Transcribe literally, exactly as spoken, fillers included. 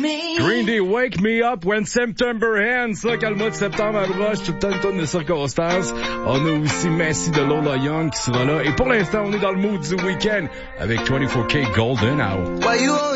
Green Day, Wake Me Up When September Ends. Là, quand le mois de septembre approche, tout le temps une tonne de circonstances. On a aussi Messi de Lola Young qui sera là. Et pour l'instant, on est dans le mood du week-end avec vingt-quatre K Golden Hour.